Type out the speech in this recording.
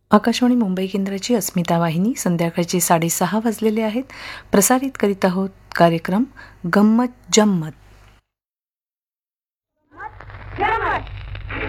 आकाशवाणी मुंबई केंद्राची अस्मिता वाहिनी संध्याकाळचे 6:30 वाजलेले आहेत. प्रसारित करीत आहोत कार्यक्रम गंमत जम्मत.